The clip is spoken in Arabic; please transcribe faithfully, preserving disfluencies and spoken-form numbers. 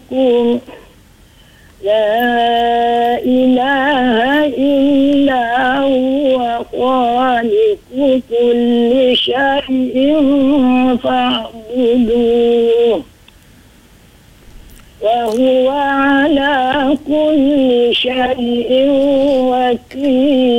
ربكم لا إله إلا هو خالق كل شيء فاعبدوه وهو على كل شيء وكيل.